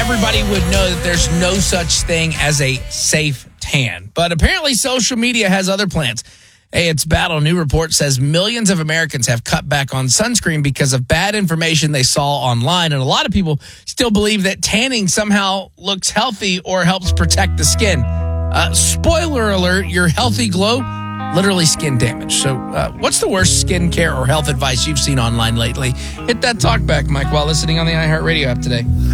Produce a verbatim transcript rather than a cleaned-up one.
everybody would know that there's no such thing as a safe tan. But apparently social media has other plans. Hey, it's Battle. New report says millions of Americans have cut back on sunscreen because of bad information they saw online. And a lot of people still believe that tanning somehow looks healthy or helps protect the skin. Uh, spoiler alert, your healthy glow, literally skin damage. So uh, what's the worst skincare or health advice you've seen online lately? Hit that talk back, Mike, while listening on the iHeartRadio app today.